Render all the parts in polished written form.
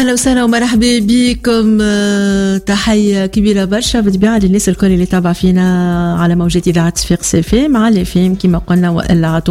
اهلا وسهلا ومرحبا بكم. تحيه كبيره برشا بالطبيعه للناس الكل اللي تابع فينا على موجات اذاعه صفاقس اف ام على اف ام كما قلنا، والا على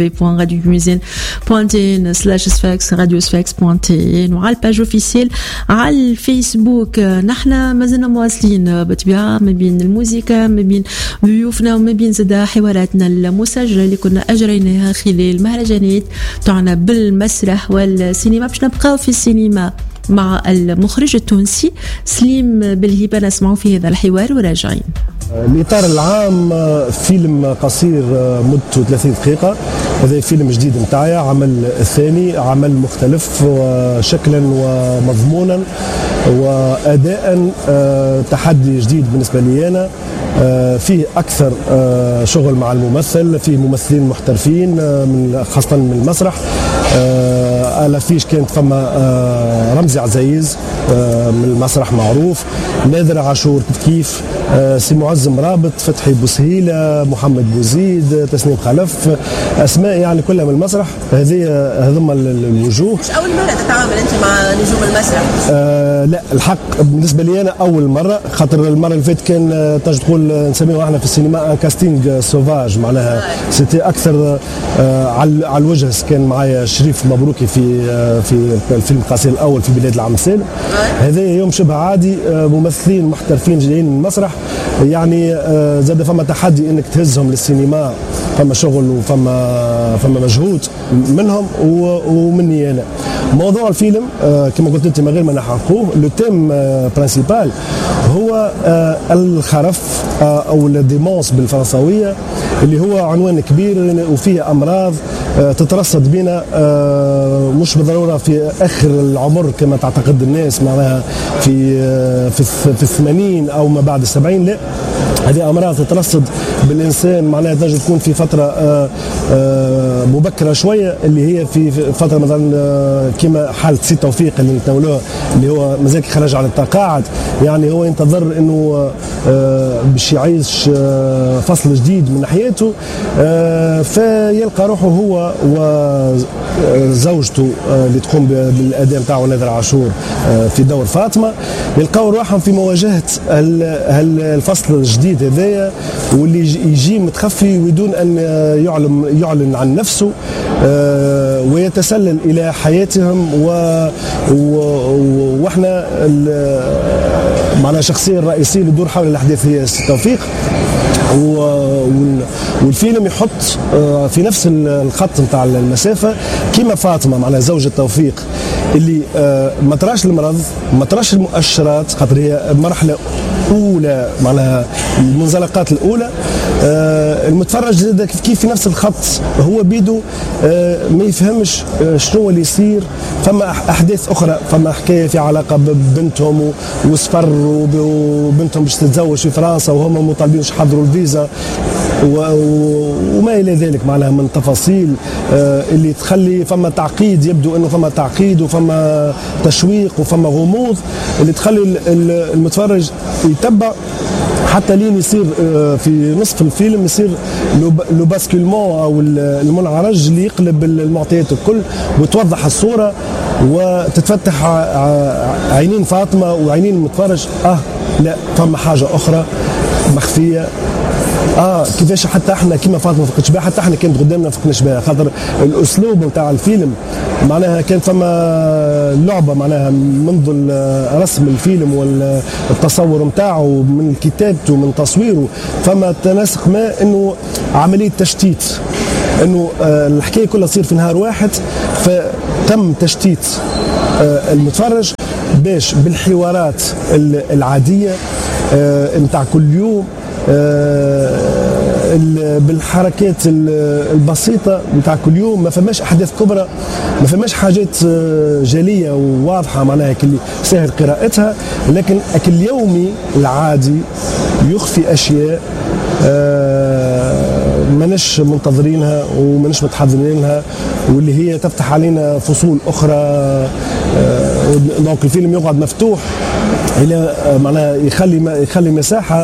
www.radiomuzin.tn/sfax وعلى الباج اوفيسيال على الفيسبوك. نحن مازلنا مواصلين بالطبيعه ما بين الموسيقى، ما بين ضيوفنا، وما بين زاد حواراتنا المسجله اللي كنا اجريناها خلال مهرجانات تعنى بالمسرح والسينما. باش نبقاو في السينما مع المخرج التونسي سليم بالهيبة، نسمعوا في هذا الحوار وراجعين. الإطار العام فيلم قصير مدته 30 دقيقة. هذا فيلم جديد متاعي، عمل ثاني، عمل مختلف شكلا ومضمونا وأداء، تحدي جديد بالنسبة لي أنا. فيه أكثر شغل مع الممثل، فيه ممثلين محترفين خاصة من المسرح. الافيش كانت فما رمزي عزيز من المسرح معروف، نادر عاشور كيف، سي معزم رابط، فتحي بوسهيله، محمد بوزيد، تسنيم خلف، اسماء يعني كلها من المسرح. هذوما الوجوه. مش اول مره تتعامل انت مع نجوم المسرح؟ لا الحق بالنسبه لي انا اول مره، خاطر المره اللي فاتت كان تقدر تقول نسميوه احنا في السينما ان كاستينغ سوفاج، معناها سيتي اكثر على الوجه. كان معايا شريف مبروكي في الفيلم القصير الاول في بلاد العمسال. هذا يوم شبه عادي، ممثلين محترفين جايين من المسرح، يعني زاد فما تحدي انك تهزهم للسينما، فما شغل وفما مجهود منهم ومني انا. موضوع الفيلم كما قلت انت من غير ما نحرقوه، لو تيم برانسيبال هو الخرف او الديمونس بالفرنساويه، اللي هو عنوان كبير وفيه امراض تترصد بنا، مش بالضروره في اخر العمر كما تعتقد الناس، معناها في 80 او ما بعد 70، لا، هذه امراض تترصد بالانسان، معناها تنجم تكون في فتره مبكره شويه، اللي هي في فتره مثلا كما حاله سي توفيق اللي نتناولوها، اللي هو مازال خرج على التقاعد، يعني هو ينتظر انه باش يعيش فصل جديد من حياته، فيلقى روحه هو وزوجته اللي تقوم بالاداء نتاعو نادر عاشور في دور فاطمه، يلقاو روحهم في مواجهه الفصل الجديد هذايا، واللي يجي متخفي بدون ان يعلن عن نفسه، ويتسلل الى حياتهم. واحنا معنا شخصيه الرئيسيه اللي تدور حول الاحداث هي توفيق، والفيلم يحط في نفس الخط نتاع المسافه كيما فاطمه معناها زوجة توفيق، اللي ما تراش المرض، ما تراش المؤشرات، خاطر هي مرحله اولى معناها المنزلقات الاولى. المتفرج كيف في نفس الخط هو بيدو ما يفهمش شنو اللي يصير. فما احداث اخرى، فما حكايه في علاقه ببنتهم وصفر وبنتهم باش تتزوج في فرنسا وهم مطالبين باش يحضروا الفيزا وما الى ذلك، معناها من تفاصيل اللي تخلي فما تعقيد، يبدو انه فما تعقيد وفما تشويق وفما غموض اللي تخلي المتفرج يتبع حتى لين يصير في نصف الفيلم يصير لو باسكولمون او المنعرج اللي يقلب المعطيات الكل وتوضح الصوره وتتفتح عينين فاطمه وعينين المتفرج. لا فما حاجه اخرى مخفيه، كيفاش حتى احنا كيما فاطمه فقدش بها، حتى احنا كانت قدامنا فقدناش بها، خاطر الاسلوب نتاع الفيلم معناها كان فما لعبه معناها منذ رسم الفيلم والتصور نتاعه من كتابته من تصويره، فما تناسق ما انه عمليه تشتيت، انه الحكايه كلها تصير في نهار واحد، فتم تشتيت المتفرج باش بالحوارات العاديه نتاع كل يوم، بالحركات البسيطة نتاع كل يوم، ما فماش أحداث كبرى، ما فماش حاجات جلية وواضحة معناها اللي سهل قراءتها، لكن اليومي العادي يخفي أشياء ماناش منتظرينها وماناش متحضرين لها، واللي هي تفتح علينا فصول أخرى. دونك الفيلم يقعد مفتوح إلى معناها يخلي مساحة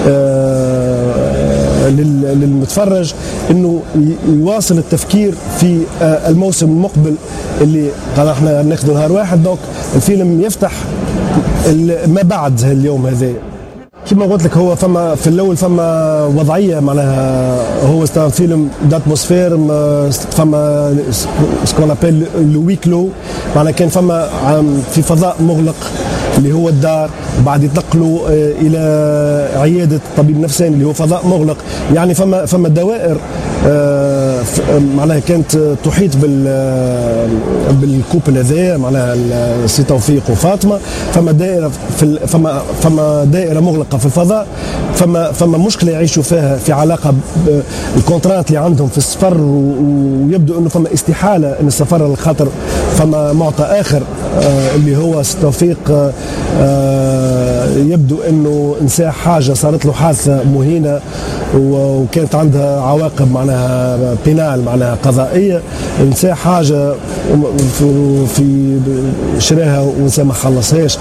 للمتفرج انه يواصل التفكير في الموسم المقبل اللي قال احنا ناخذ نهار واحد، دونك الفيلم يفتح ما بعد اليوم هذا. كما قلت لك هو فما في الاول فما وضعيه معناها هو فيلم داتموسفير فما سكون ابل لو ويكلو معناها كان فما في فضاء مغلق اللي هو الدار وبعد ينتقلوا الى عياده الطبيب النفساني اللي هو فضاء مغلق يعني فما دوائر معناها كانت تحيط بالكوبل هذايا معناها سي توفيق وفاطمه فما دائره فما دائره مغلقه في الفضاء فما مشكله يعيشوا فيها في علاقه بالكونترانت اللي عندهم في السفر ويبدو انه فما استحاله ان السفر الخاطر فما معطى اخر اللي هو توفيق يبدو انه انساه حاجه صارت له حادثه مهينه وكانت عندها عواقب معناها بينال معناها قضائيه انساه حاجه في شراها وانساه ما خلصهاش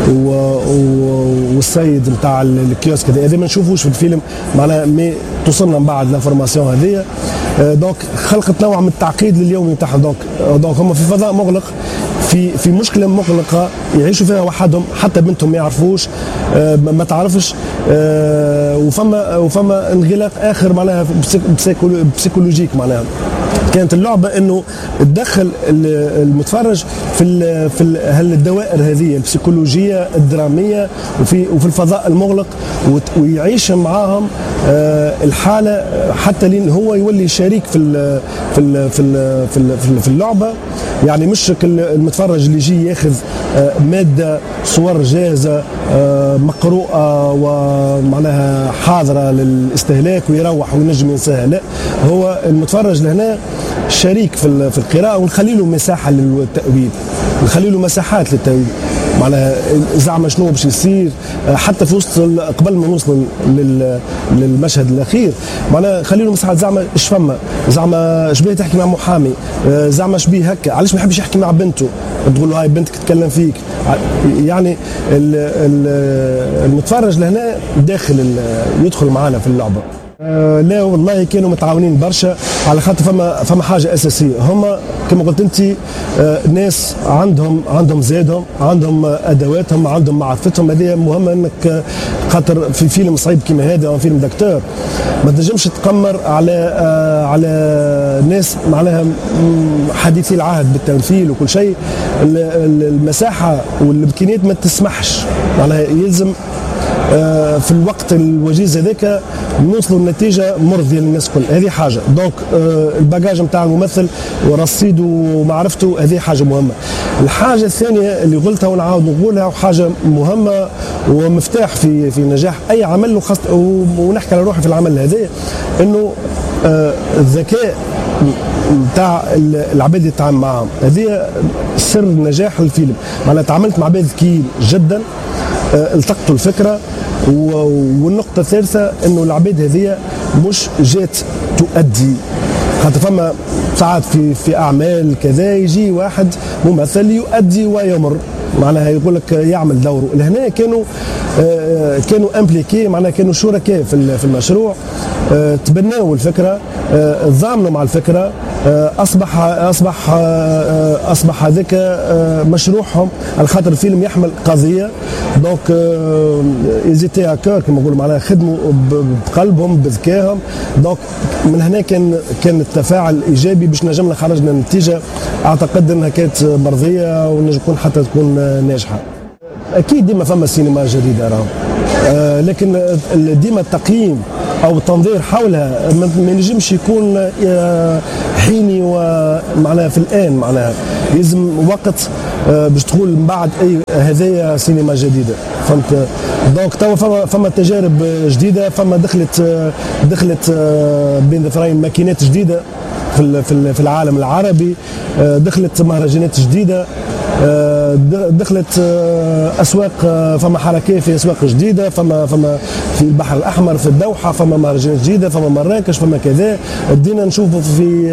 والسيد نتاع الكيوسك هذا ما نشوفوش في الفيلم معناها مي توصلنا من بعد الانفورماسيون هذه دونك خلقت نوع من التعقيد لليوم نتاعهم دونك هم في فضاء مغلق في مشكله مغلقه يعيشوا فيها وحدهم حتى بنتهم ما يعرفوش ما تعرفش وفما انغلاق اخر معناها بسيكولوجيك معناها كانت اللعبه انه تدخل المتفرج في هالدوائر هذه البسيكولوجيه الدراميه وفي الفضاء المغلق ويعيش معاهم الحاله حتى لين هو يولي شريك في اللعبه يعني مش المتفرج اللي يجي ياخذ ماده صور جاهزه مقروءه ومعناها حاضره للاستهلاك ويروح وينجم ينساها لا هو المتفرج لهنا شريك في القراءه ونخلي له مساحه للتأويل نخلي له مساحات للتأويل معناها زعما شنو باش يصير حتى في وسط قبل ما نوصل للمشهد الاخير معناها خلي له مساحات زعما ايش فما زعما شبيه تحكي مع محامي زعما شبيه هكا علاش ما يحبش يحكي مع بنته تقول له هاي بنتك تتكلم فيك يعني المتفرج لهنا داخل يدخل معنا في اللعبه لا والله كانوا متعاونين برشا على خاطر فما حاجه اساسيه هما كما قلت انت ناس عندهم زادهم عندهم ادواتهم عندهم معرفتهم هذه مهمه انك خاطر في فيلم صعيب كما هذا او فيلم دكتور ما تنجمش تقمر على ناس معناها حديثي العهد بالتمثيل وكل شيء المساحه والامكانيات ما تسمحش معناها يلزم في الوقت الوجيز هذاك نوصلوا لنتيجه مرضيه للناس الكل هذه حاجه دونك الباجاج نتاع الممثل ورصيده ومعرفته هذه حاجه مهمه الحاجه الثانيه اللي قلتها ونعاود نقولها وحاجه مهمه ومفتاح في نجاح اي عمل وخاصه ونحكي على روحي في العمل هذا انه الذكاء نتاع العباد اللي تتعامل معهم هذه سر نجاح الفيلم معناها تعاملت مع عباد ذكيين جدا التقطوا الفكره والنقطه الثالثه انه العباد هذه مش جات تؤدي خاطر فما ساعات في اعمال كذا يجي واحد ممثل يؤدي ويمر معناها يقول لك يعمل دوره لهنا كانوا امبليكي معناها كانوا شركاء في المشروع تبنوا الفكره تضامنوا مع الفكره اصبح هذاك مشروعهم على خاطر الفيلم يحمل قضيه دونك ايزيتي كور كما نقولوا معناها خدموا بقلبهم بذكائهم دونك من هنا كان التفاعل ايجابي باش نجمنا خرجنا نتيجه اعتقد انها كانت مرضيه ونجم حتى تكون ناجحه. اكيد ديما فما سينما جديده راهو لكن ديما التقييم او التنظير حولها ما ينجمش يكون حيني ومعناها في الان معناها لازم وقت باش تقول من بعد اي هذايا سينما جديده فهمت دونك توا فما تجارب جديده فما دخلت بين ظهرين ماكينات جديده في العالم العربي دخلت مهرجانات جديده دخلت اسواق فما حركه في اسواق جديده فما في البحر الاحمر في الدوحه فما مهرجانات جديده فما مراكش فما كذا بدينا نشوفوا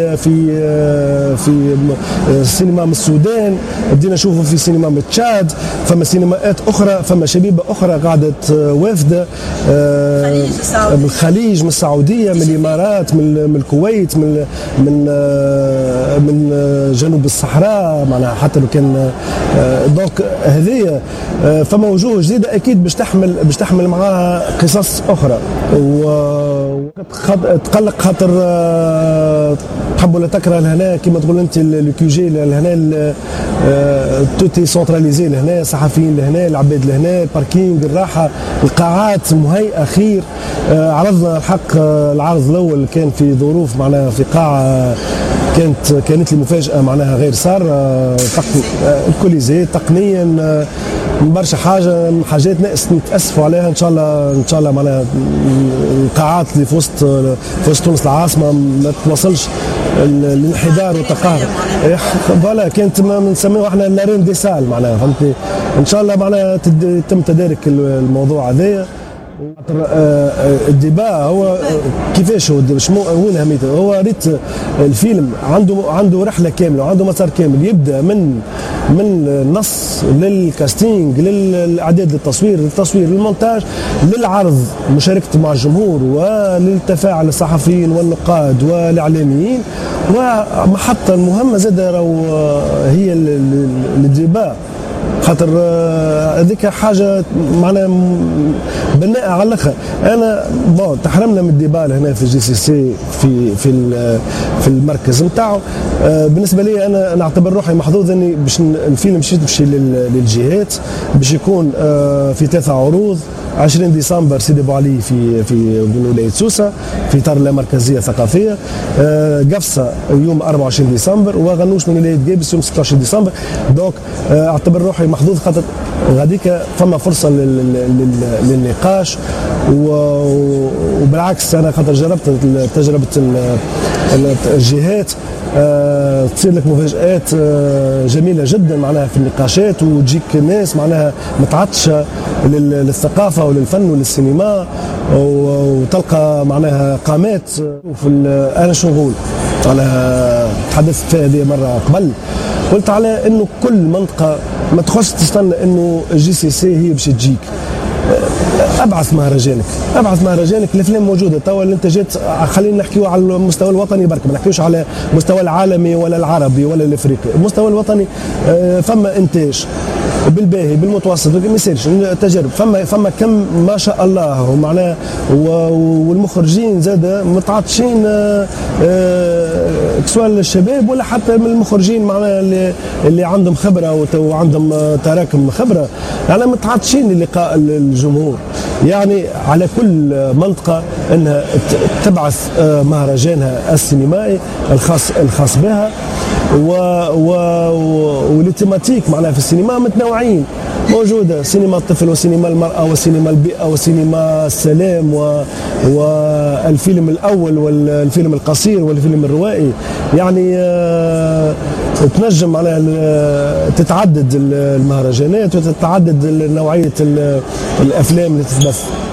في سينما من السودان بدينا نشوفوا في سينما من تشاد فما سينماءات اخرى فما شبيبه اخرى قاعده وافده من الخليج من السعوديه من الامارات من الكويت من جنوب الصحراء معناها حتى لو كان دونك هذه فما وجوه جديده اكيد باش تحمل معاها قصص اخرى، تقلق خاطر تحب ولا تكره لهنا كما تقول انت الكيوجي لهنا توتي سونتراليزي لهنا، الصحفيين لهنا، العباد لهنا، الباركينج، الراحه، القاعات مهيئه خير. عرضنا الحق العرض الاول كان في ظروف معناها في قاعه كانت لي مفاجاه معناها غير صار الكوليزي تقنيا برشا حاجات نتاسفوا عليها. ان شاء الله معناها القاعات اللي في وسط تونس العاصمه ما توصلش الانحدار والتقهر. فوالا كانت نسميوها احنا لارين دي سال معناها، فهمتي؟ ان شاء الله معناها يتم تدارك الموضوع هذايا. الديبا هو كيفاش هو وين اهميته؟ هو ريت الفيلم عنده رحله كامله وعنده مسار كامل، يبدا من النص للكاستينج للاعداد للتصوير للمونتاج للعرض، مشاركته مع الجمهور وللتفاعل الصحفيين والنقاد والاعلاميين، ومحطه المهمه زاد هي الديبا، خاطر هذيك حاجه معناها بناء على الاخر. انا تحرمنا من الديبال هنا في الجي سي سي في المركز نتاعو. بالنسبه لي انا نعتبر روحي محظوظ اني باش الفيلم مشي للجهات، باش يكون في 3 عروض. 20 ديسمبر سيدي بو علي في ولايه سوسه في اطار اللامركزيه الثقافيه، قفصه يوم 24 ديسمبر، وغنوش من ولايه جابس يوم 16 ديسمبر. دونك اعتبر روحي محظوظ خاطر غاديك فما فرصه للنقاش، وبالعكس انا خاطر جربت تجربه الجهات، تصير لك مفاجآت جميله جدا معناها في النقاشات، وتجيك ناس معناها متعطشه للثقافه وللفن وللسينما، وتلقى معناها قامات. انا شو نقول، انا تحدثت فيها هذه مره قبل، قلت على انه كل منطقه ما تخش تستنى انه الجي سي سي هي باش تجيك. ابعث مهرجانك، الافلام موجوده توا الانتاجات. خلينا نحكيو على المستوى الوطني برك، ما نحكيوش على المستوى العالمي ولا العربي ولا الافريقي. المستوى الوطني فما انتاج بالباهي بالمتوسط ما يصيرش تجارب، فما كم ما شاء الله معناه، والمخرجين زاد متعطشين، سواء الشباب ولا حتى من المخرجين معناه اللي عندهم خبره وعندهم تراكم خبره، يعني متعطشين للقاء الجمهور. يعني على كل منطقه انها تبعث مهرجانها السينمائي الخاص بها، والتيماتيك معناها في السينما متنوعين، موجوده سينما الطفل وسينما المراه وسينما البيئه وسينما السلام والفيلم الاول والفيلم القصير والفيلم الروائي. يعني تنجم معناها تتعدد المهرجانات وتتعدد نوعيه الافلام اللي تتبث.